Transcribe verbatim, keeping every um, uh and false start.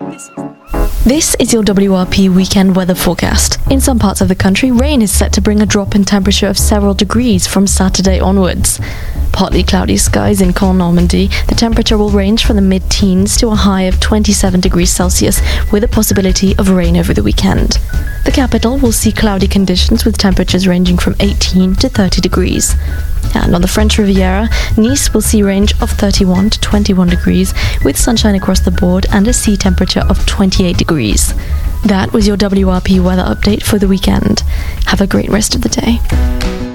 This is your W R P weekend weather forecast. In some parts of the country, rain is set to bring a drop in temperature of several degrees from Saturday onwards. Partly cloudy skies in Caen, Normandy, the temperature will range from the mid-teens to a high of twenty-seven degrees Celsius, with a possibility of rain over the weekend. The capital will see cloudy conditions with temperatures ranging from eighteen to thirty degrees. And on the French Riviera, Nice will see a range of thirty-one to twenty-one degrees, with sunshine across the board and a sea temperature of twenty-eight degrees. That was your W R P weather update for the weekend. Have a great rest of the day.